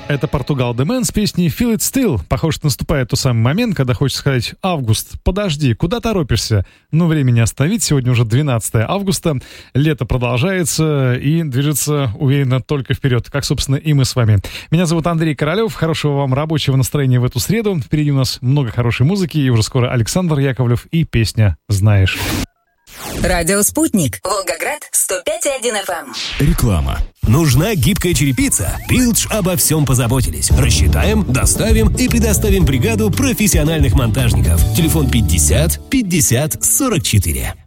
Это Португал Де Мэн с песней «Feel It Still». Похоже, наступает тот самый момент, когда хочется сказать: «Август, подожди, куда торопишься?» Но времени остановить. Сегодня уже 12 августа. Лето продолжается и движется уверенно только вперед, как, собственно, и мы с вами. Меня зовут Андрей Королев. Хорошего вам рабочего настроения в эту среду. Впереди у нас много хорошей музыки. И уже скоро Александр Яковлев и песня «Знаешь». Радио «Спутник». Волгоград, 105,1 FM. Реклама. Нужна гибкая черепица? Пилдж обо всем позаботились. Рассчитаем, доставим и предоставим бригаду профессиональных монтажников. Телефон 50 50 44.